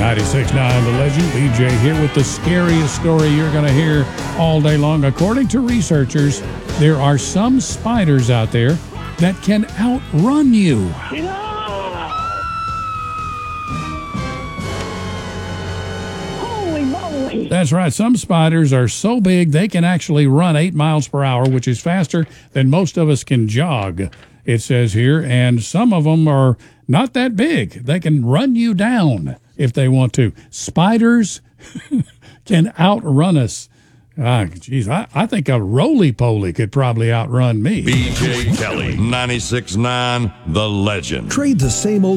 96.9 The Legend. BJ here with the scariest story you're going to hear all day long. According to researchers, there are some spiders out there that can outrun you. Holy moly. That's right. Some spiders are so big they can actually run 8 miles per hour, which is faster than most of us can jog, it says here. And some of them are not that big. They can run you down if they want to. Spiders can outrun us. Geez, I think a roly-poly could probably outrun me. BJ Kelly, 96.9 The Legend. Trade the same old